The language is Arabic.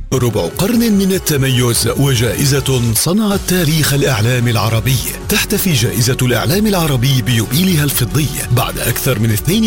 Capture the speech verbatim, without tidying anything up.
ربع قرن من التميز وجائزة صنعت تاريخ الإعلام العربي. تحتفي جائزة الإعلام العربي بيوبيلها الفضي بعد أكثر من